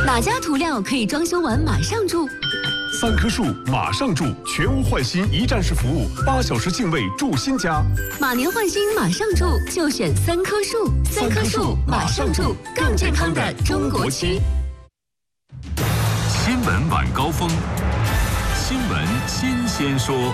哪家涂料可以装修完马上住 ？3棵树马上住，全屋换新一站式服务，8小时净位住新家。 马年换新马上住，就选3棵树。3棵树马上住，更健康的中国区。 新闻晚高峰，新闻新鲜说。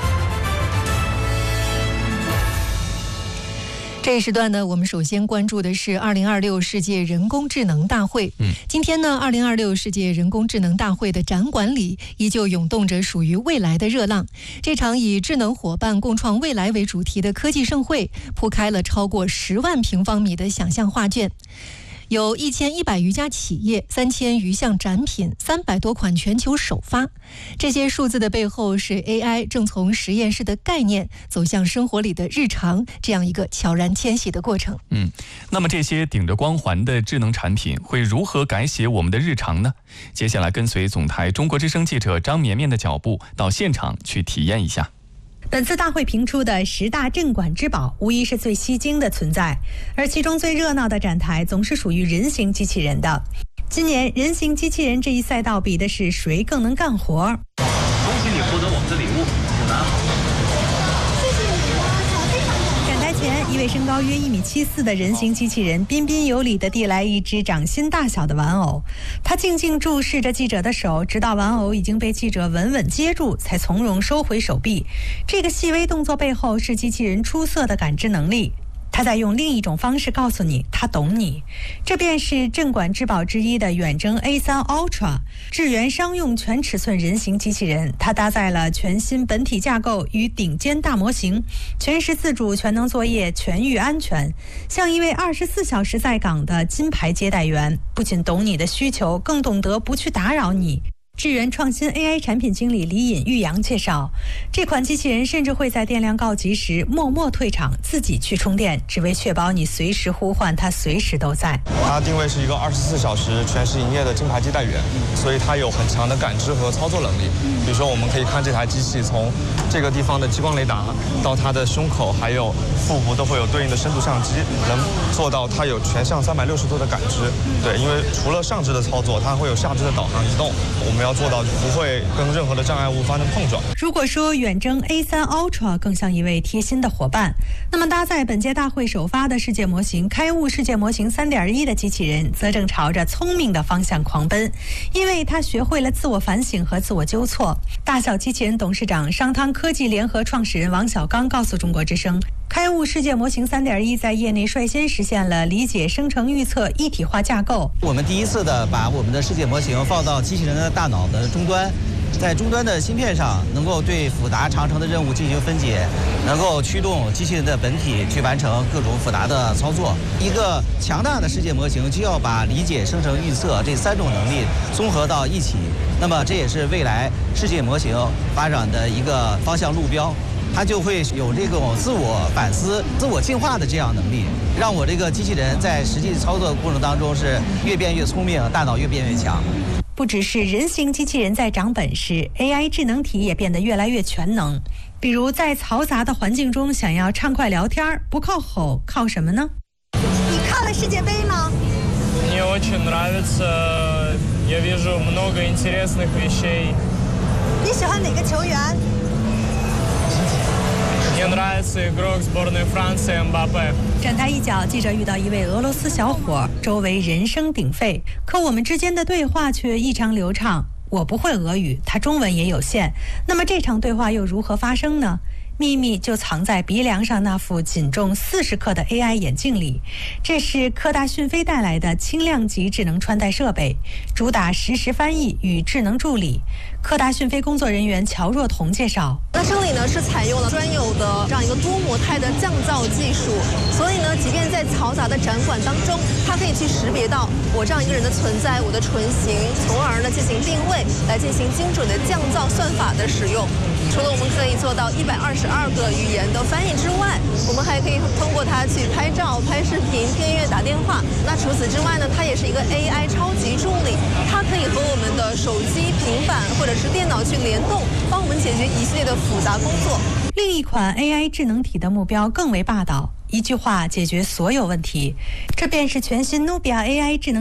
这一时段呢，我们首先关注的是2026世界人工智能大会。今天呢，2026世界人工智能大会的展馆里依旧涌动着属于未来的热浪。这场以智能伙伴共创未来为主题的科技盛会，铺开了超过10万平方米的想象画卷。有1100余家企业，3000余项展品，300多款全球首发。这些数字的背后是 AI 正从实验室的概念走向生活里的日常，这样一个悄然迁徙的过程。 那么这些顶着光环的智能产品会如何改写我们的日常呢？接下来跟随总台中国之声记者张绵绵的脚步，到现场去体验一下。 本次大会评出的10大镇馆之宝，无疑是最吸睛的存在，而其中最热闹的展台总是属于人形机器人的。今年人形机器人这一赛道比的是谁更能干活。 恭喜你获得我们的礼物，有拿好。 展台前，一位身高约1.74米的人形机器人彬彬有礼地递来一只掌心大小的玩偶，他静静注视着记者的手，直到玩偶已经被记者稳稳接住，才从容收回手臂。这个细微动作背后是机器人出色的感知能力。他在用另一种方式告诉你，他懂你。这便是镇馆之宝之一的远征 A3 Ultra 智源商用全尺寸人形机器人。它搭载了全新本体架构与顶尖大模型，全时自主、全能作业、全域安全，像一位24小时在岗的金牌接待员，不仅懂你的需求，更懂得不去打扰你。智源创新 AI 产品经理李尹玉阳介绍，这款机器人甚至会在电量告急时默默退场，自己去充电，只为确保你随时呼唤它，随时都在。 它定位是一个24小时全时营业的金牌接待员，所以它有很强的感知和操作能力。比如说，我们可以看这台机器从这个地方的激光雷达到它的胸口还有腹部都会有对应的深度相机，能做到它有全向360度的感知。对，因为除了上肢的操作，它会有下肢的导航移动，我们要做到不会跟任何的障碍物发生碰撞。 如果说远征 A3 Ultra 更像一位贴心的伙伴，那么搭载本届大会首发的世界模型开悟世界模型 3.1 的机器人则正朝着聪明的方向狂奔，因为它学会了自我反省和自我纠错。大小机器人董事长商汤科技联合创始人王小刚告诉中国之声，开悟世界模型 3.1 在业内率先实现了理解、生成、预测一体化架构。 我们第一次的把我们的世界模型放到机器人的大脑的终端，在终端的芯片上能够对复杂长程的任务进行分解，能够驱动机器人的本体去完成各种复杂的操作。一个强大的世界模型就要把理解、生成、预测这3种能力综合到一起，那么这也是未来世界模型发展的一个方向路标。它就会有这种自我反思、自我进化的这样能力，让我这个机器人在实际操作过程当中是越变越聪明，大脑越变越强。 不只是人形机器人在长本事， AI 智能体也变得越来越全能。比如在嘈杂的环境中想要畅快聊天，不靠吼，靠什么呢？ 你看了世界杯吗？ Мне очень нравится, я вижу много интересных вещей. 你喜欢哪个球员 ？Мне нравится игрок сборной Франции Мбаппе。 展台一角，记者遇到一位俄罗斯小伙，周围人声鼎沸，可我们之间的对话却异常流畅。我不会俄语，他中文也有限，那么这场对话又如何发生呢？秘密就藏在鼻梁上那副仅重40克的 AI 眼镜里。这是科大讯飞带来的轻量级智能穿戴设备，主打实时翻译与智能助理。科大讯飞工作人员乔若彤介绍， 那这里呢是采用了专有的这样一个多模态的降噪技术，所以呢，即便在嘈杂的展馆当中，它可以去识别到我这样一个人的存在，我的唇形，从而呢进行定位，来进行精准的降噪算法的使用。除了我们可以做到122个语言的翻译之外，我们还可以通过它去拍照、拍视频、听音乐、打电话。那除此之外呢，它也是一个 AI 超级助理，它可以和我们的手机、平板或者是电脑去联动，帮我们解决一系列的复杂工作。 另一款 AI 智能体的目标更为霸道，一句话解决所有问题。这便是全新 Nubia AI 智能